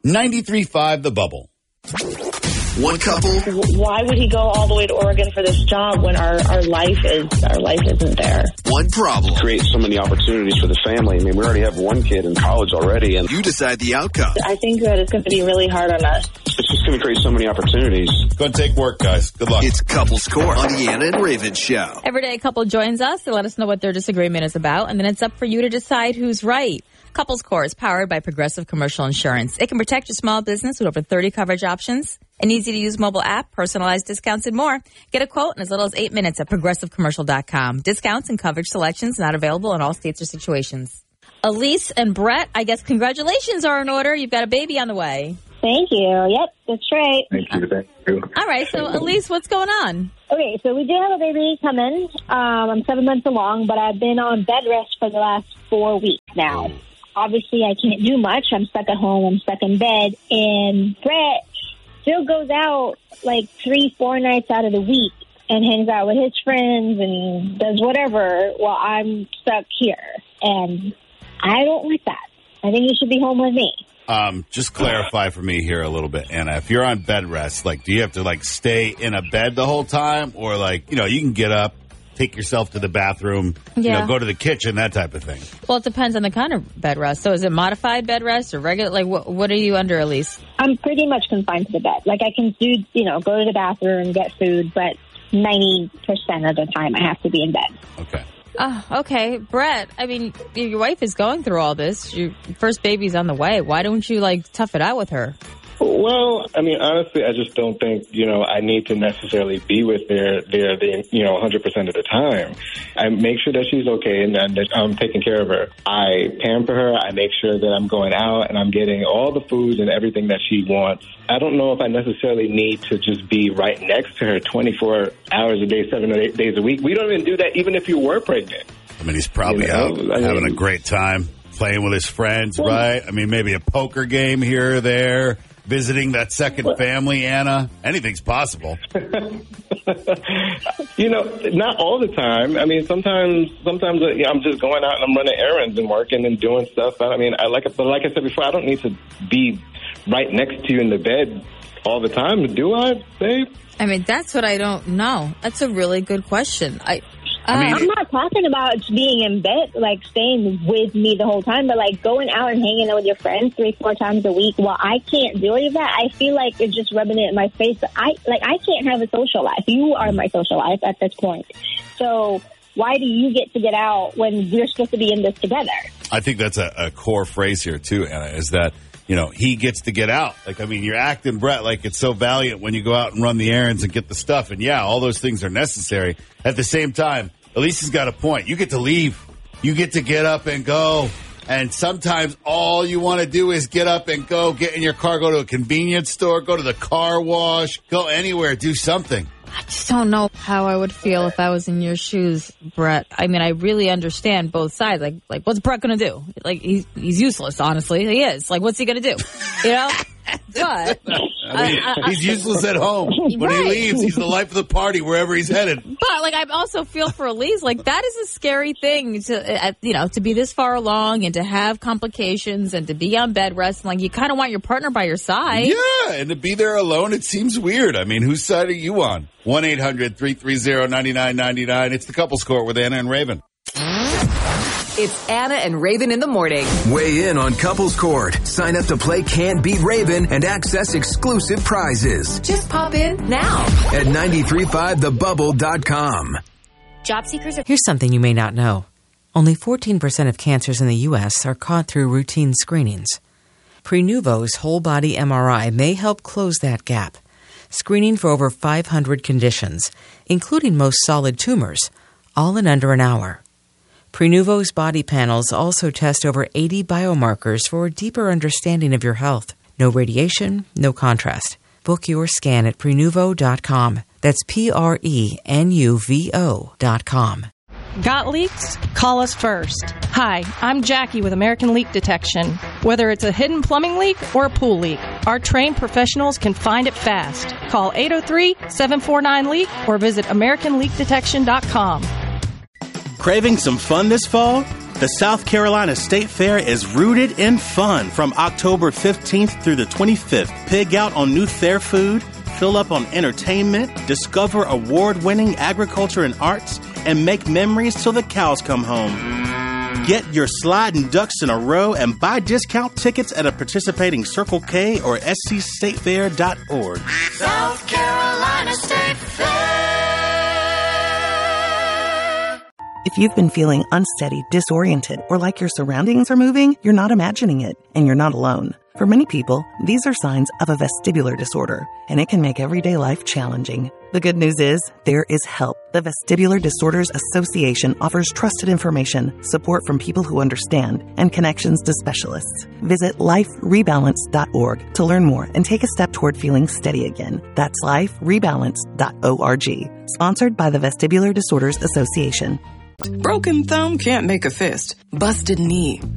93.5 The Bubble. One couple. Why would he go all the way to Oregon for this job when our life isn't there? One problem. Create so many opportunities for the family. I mean, we already have one kid in college already, and You decide the outcome. I think that it's going to be really hard on us. it's just going to create so many opportunities. Go and take work, guys. Good luck. It's Couples Court on the Anna and Raven Show. Every day a couple joins us to let us know what their disagreement is about, and then it's up for you to decide who's right. Couples Core is powered by Progressive Commercial Insurance. It can protect your small business with over 30 coverage options, an easy-to-use mobile app, personalized discounts, and more. Get a quote in as little as 8 minutes at ProgressiveCommercial.com. Discounts and coverage selections not available in all states or situations. Elise and Brett, I guess congratulations are in order. You've got a baby on the way. Thank you. Yep, that's right. Thank you. All right, so Elise, what's going on? Okay, so we do have a baby coming. I'm 7 months along, but I've been on bed rest for the last 4 weeks now. Obviously, I can't do much. I'm stuck at home. I'm stuck in bed. And Brett still goes out like 3-4 nights out of the week and hangs out with his friends and does whatever while I'm stuck here. And I don't like that. I think he should be home with me. Just clarify for me here a little bit, Anna. If you're on bed rest, like, do you have to, like, stay in a bed the whole time? Or, like, you know, you can get up, take yourself to the bathroom, go to the kitchen, that type of thing. Well, it depends on the kind of bed rest. So is it modified bed rest or regular? Like, what are you under, Elise? I'm pretty much confined to the bed. Like, I can do, go to the bathroom, get food, but 90% of the time I have to be in bed. Okay. Oh, okay. Brett, I mean, your wife is going through all this. Your first baby's on the way. Why don't you, tough it out with her? Well, I mean, honestly, I just don't think, I need to necessarily be with her 100% of the time. I make sure that she's okay and that I'm taking care of her. I pamper her. I make sure that I'm going out and I'm getting all the food and everything that she wants. I don't know if I necessarily need to just be right next to her 24 hours a day, 7 or 8 days a week. We don't even do that even if you were pregnant. I mean, he's probably out having a great time, playing with his friends, right? I mean, maybe a poker game here or there. Visiting that second family, Anna. Anything's possible. Not all the time. I mean, sometimes I'm just going out and I'm running errands and working and doing stuff. But I mean, like I said before, I don't need to be right next to you in the bed all the time, do I, babe? I mean, that's what I don't know. That's a really good question. I'm not talking about being in bed, like staying with me the whole time, but like going out and hanging out with your friends 3-4 times a week. Well, I can't do any of that. I feel like you're just rubbing it in my face. I can't have a social life. You are my social life at this point. So why do you get to get out when we're supposed to be in this together? I think that's a core phrase here too, Anna, is that, he gets to get out. You're acting, Brett, like it's so valiant when you go out and run the errands and get the stuff. And yeah, all those things are necessary. At the same time, Elise's got a point. You get to leave. You get to get up and go. And sometimes all you want to do is get up and go, get in your car, go to a convenience store, go to the car wash, go anywhere, do something. I just don't know how I would feel if I was in your shoes, Brett. I mean, I really understand both sides. Like what's Brett going to do? He's useless, honestly. He is. What's he going to do? But he's useless at home. When he leaves, he's the life of the party wherever he's headed. But I also feel for Elise. That is a scary thing to be this far along and to have complications and to be on bed rest. You kind of want your partner by your side. Yeah, and to be there alone, it seems weird. I mean, whose side are you on? 1-800-330-9999. It's the Couples Court with Anna and Raven. It's Anna and Raven in the morning. Weigh in on Couples Court. Sign up to play Can't Beat Raven and access exclusive prizes. Just pop in now at 935thebubble.com. Job seekers are... Here's something you may not know. Only 14% of cancers in the U.S. are caught through routine screenings. Prenuvo's whole body MRI may help close that gap, screening for over 500 conditions, including most solid tumors, all in under an hour. Prenuvo's body panels also test over 80 biomarkers for a deeper understanding of your health. No radiation, no contrast. Book your scan at Prenuvo.com. That's Prenuvo.com. Got leaks? Call us first. Hi, I'm Jackie with American Leak Detection. Whether it's a hidden plumbing leak or a pool leak, our trained professionals can find it fast. Call 803-749-LEAK or visit AmericanLeakDetection.com. Craving some fun this fall? The South Carolina State Fair is rooted in fun from October 15th through the 25th. Pig out on new fair food, fill up on entertainment, discover award-winning agriculture and arts, and make memories till the cows come home. Get your sliding ducks in a row and buy discount tickets at a participating Circle K or scstatefair.org. South Carolina State Fair. If you've been feeling unsteady, disoriented, or like your surroundings are moving, you're not imagining it, and you're not alone. For many people, these are signs of a vestibular disorder, and it can make everyday life challenging. The good news is, there is help. The Vestibular Disorders Association offers trusted information, support from people who understand, and connections to specialists. Visit liferebalance.org to learn more and take a step toward feeling steady again. That's liferebalance.org. Sponsored by the Vestibular Disorders Association. Broken thumb can't make a fist. Busted knee.